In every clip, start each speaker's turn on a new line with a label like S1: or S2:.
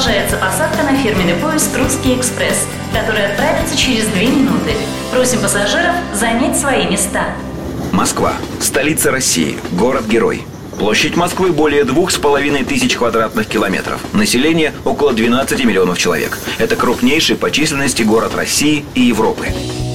S1: Продолжается посадка на фирменный поезд «Русский экспресс», который отправится через 2 минуты. Просим пассажиров занять свои места.
S2: Москва. Столица России. Город-герой. Площадь Москвы более 2500 квадратных километров. Население около 12 миллионов человек. Это крупнейший по численности город России и Европы.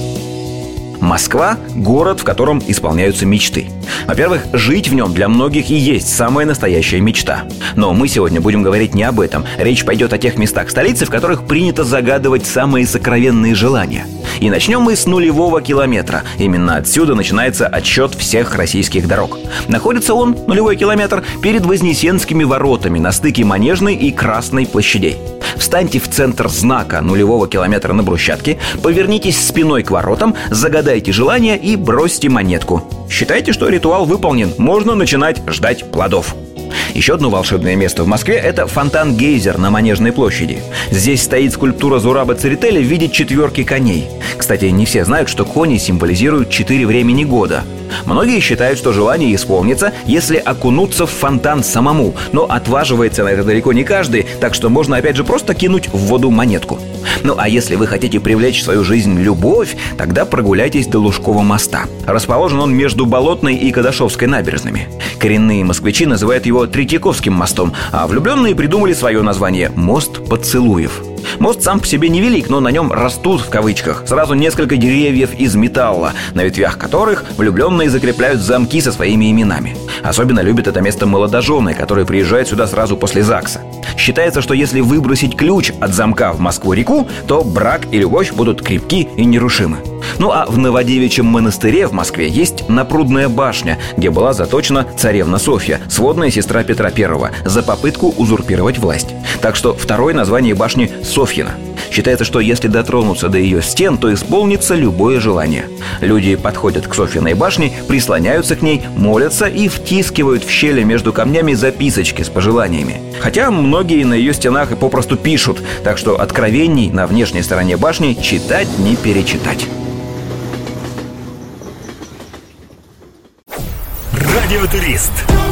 S2: Москва – город, в котором исполняются мечты. Во-первых, жить в нем для многих и есть самая настоящая мечта. Но мы сегодня будем говорить не об этом. Речь пойдет о тех местах столицы, в которых принято загадывать самые сокровенные желания. И начнем мы с нулевого километра. Именно отсюда начинается отсчет всех российских дорог. Находится он, нулевой километр, перед Вознесенскими воротами на стыке Манежной и Красной площадей. Встаньте в центр знака нулевого километра на брусчатке, повернитесь спиной к воротам, загадайте желание и бросьте монетку. Считайте, что ритуал выполнен, можно начинать ждать плодов. Еще одно волшебное место в Москве – это фонтан-гейзер на Манежной площади. Здесь стоит скульптура Зураба Церетели в виде 4 коней. Кстати, не все знают, что кони символизируют 4 времени года. Многие считают, что желание исполнится, если окунуться в фонтан самому. Но отваживается на это далеко не каждый, так что можно опять же просто кинуть в воду монетку. Ну а если вы хотите привлечь в свою жизнь любовь, тогда прогуляйтесь до Лужкова моста. Расположен он между Болотной и Кадашовской набережными. Коренные москвичи называют его Третьяковским мостом, а влюбленные придумали свое название – «Мост поцелуев». Мост сам по себе невелик, но на нем растут, в кавычках, сразу несколько деревьев из металла, на ветвях которых влюбленные закрепляют замки со своими именами. Особенно любят это место молодожены, которые приезжают сюда сразу после ЗАГСа. Считается, что если выбросить ключ от замка в Москву-реку, то брак и любовь будут крепки и нерушимы. Ну а в Новодевичьем монастыре в Москве есть Напрудная башня, где была заточена царевна Софья, сводная сестра Петра I, за попытку узурпировать власть. Так что второе название башни – Софьина. Считается, что если дотронуться до ее стен, то исполнится любое желание. Люди подходят к Софьиной башне, прислоняются к ней, молятся и втискивают в щели между камнями записочки с пожеланиями. Хотя многие на ее стенах и попросту пишут, так что откровений на внешней стороне башни читать не перечитать.
S3: Радиотурист.